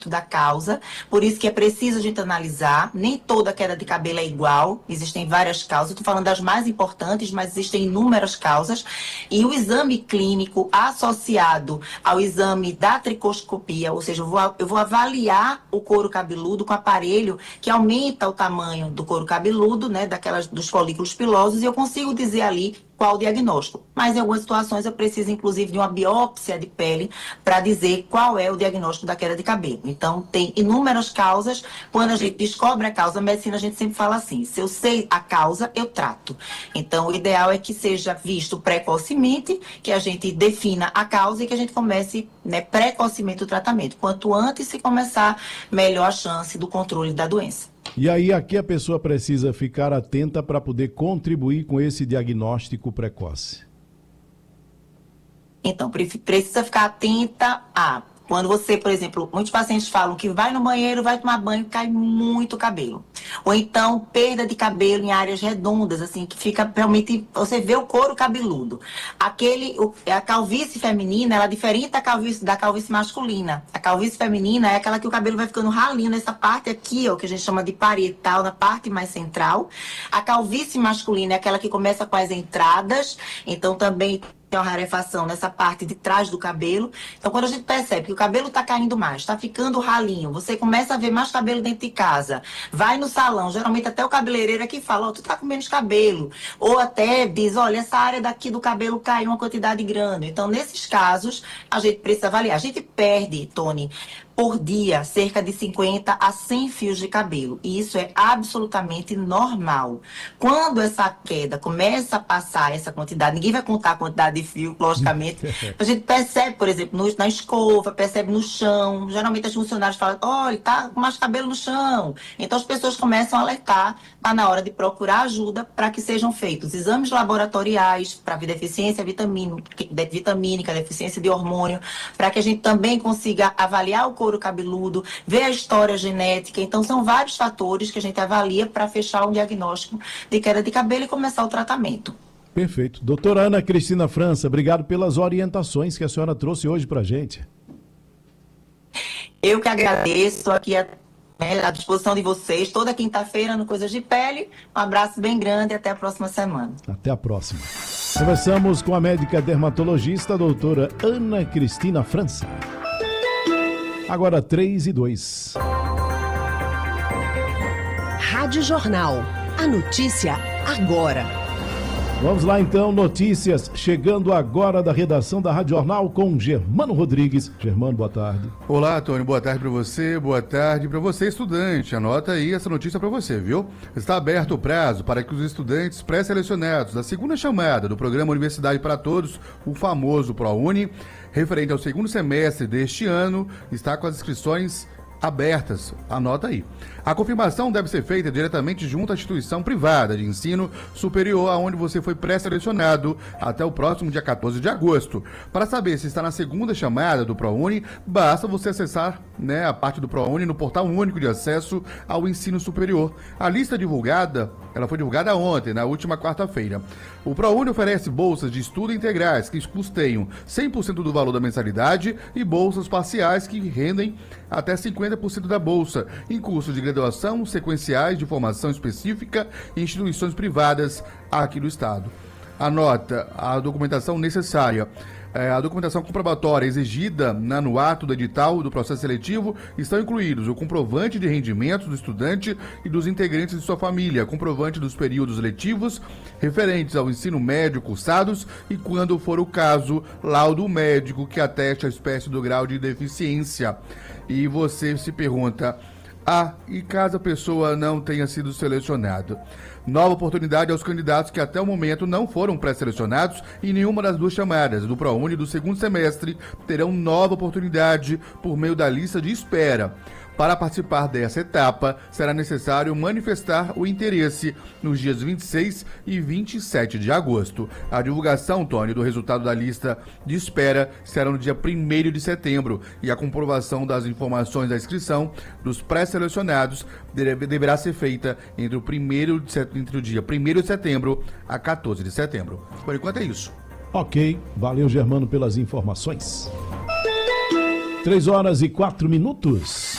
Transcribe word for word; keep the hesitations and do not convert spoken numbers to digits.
da causa, por isso que é preciso a gente analisar, nem toda queda de cabelo é igual, existem várias causas, estou falando das mais importantes, mas existem inúmeras causas, e o exame clínico associado ao exame da tricoscopia, ou seja, eu vou, eu vou avaliar o couro cabeludo com aparelho que aumenta o tamanho do couro cabeludo, né, daquelas, dos folículos pilosos, e eu consigo dizer ali qual o diagnóstico. Mas em algumas situações eu preciso, inclusive, de uma biópsia de pele para dizer qual é o diagnóstico da queda de cabelo. Então, tem inúmeras causas. Quando a gente descobre a causa, a medicina a gente sempre fala assim, se eu sei a causa, eu trato. Então, o ideal é que seja visto precocemente, que a gente defina a causa e que a gente comece, né, precocemente o tratamento. Quanto antes se começar, melhor a chance do controle da doença. E aí, aqui a pessoa precisa ficar atenta para poder contribuir com esse diagnóstico precoce. Então, precisa ficar atenta a... Quando você, por exemplo, muitos pacientes falam que vai no banheiro, vai tomar banho, cai muito cabelo. Ou então, perda de cabelo em áreas redondas, assim, que fica realmente, você vê o couro cabeludo. Aquele, a calvície feminina, ela é diferente da calvície, da calvície masculina. A calvície feminina é aquela que o cabelo vai ficando ralinho nessa parte aqui, ó, que a gente chama de parietal, na parte mais central. A calvície masculina é aquela que começa com as entradas, então também tem uma rarefação nessa parte de trás do cabelo. Então, quando a gente percebe que o cabelo está caindo mais, está ficando ralinho, você começa a ver mais cabelo dentro de casa, vai no salão, geralmente até o cabeleireiro aqui fala, ó, oh, tu tá com menos cabelo. Ou até diz, olha, essa área daqui do cabelo caiu uma quantidade grande. Então, nesses casos, a gente precisa avaliar. A gente perde, Tony, por dia, cerca de cinquenta a cem fios de cabelo. E isso é absolutamente normal. Quando essa queda começa a passar essa quantidade, ninguém vai contar a quantidade de fio, logicamente. A gente percebe, por exemplo, no, na escova, percebe no chão. Geralmente as funcionárias falam, olha, tá com mais cabelo no chão. Então as pessoas começam a alertar, tá na hora de procurar ajuda para que sejam feitos exames laboratoriais para ver deficiência vitamínica, deficiência de hormônio, para que a gente também consiga avaliar o couro cabeludo, ver a história genética. Então, são vários fatores que a gente avalia para fechar um diagnóstico de queda de cabelo e começar o tratamento. Perfeito. Doutora Ana Cristina França, obrigado pelas orientações que a senhora trouxe hoje para a gente. Eu que agradeço, estou aqui à, né, à disposição de vocês, toda quinta-feira no Coisas de Pele. Um abraço bem grande e até a próxima semana. Até a próxima. Conversamos com a médica dermatologista, a doutora Ana Cristina França. Agora três e dois. Rádio Jornal. A notícia agora. Vamos lá então, notícias chegando agora da redação da Rádio Jornal com Germano Rodrigues. Germano, boa tarde. Olá, Tony, boa tarde para você, boa tarde para você, estudante. Anota aí essa notícia para você, viu? Está aberto o prazo para que os estudantes pré-selecionados da segunda chamada do programa Universidade para Todos, o famoso ProUni, referente ao segundo semestre deste ano, está com as inscrições abertas. Anota aí. A confirmação deve ser feita diretamente junto à instituição privada de ensino superior aonde você foi pré-selecionado até o próximo dia quatorze de agosto. Para saber se está na segunda chamada do ProUni, basta você acessar, né, a parte do ProUni no portal único de acesso ao ensino superior. A lista divulgada, ela foi divulgada ontem, na última quarta-feira. O ProUni oferece bolsas de estudo integrais que custeiam cem por cento do valor da mensalidade e bolsas parciais que rendem até cinquenta por cento da bolsa em cursos de graduação, sequenciais de formação específica em instituições privadas aqui do estado. Anota a documentação necessária. É, a documentação comprobatória exigida na, no ato do edital do processo seletivo estão incluídos o comprovante de rendimentos do estudante e dos integrantes de sua família, comprovante dos períodos letivos referentes ao ensino médio cursados e, quando for o caso, laudo médico que ateste a espécie do grau de deficiência. E você se pergunta, ah, e caso a pessoa não tenha sido selecionada? Nova oportunidade aos candidatos que até o momento não foram pré-selecionados em nenhuma das duas chamadas do ProUni do segundo semestre terão nova oportunidade por meio da lista de espera. Para participar dessa etapa, será necessário manifestar o interesse nos dias vinte e seis e vinte e sete de agosto. A divulgação, Tony, do resultado da lista de espera será no dia primeiro de setembro e a comprovação das informações da inscrição dos pré-selecionados deverá ser feita entre o, primeiro de set... entre o dia primeiro de setembro a quatorze de setembro. Por enquanto é isso. Ok, valeu, Germano, pelas informações. Três horas e quatro minutos.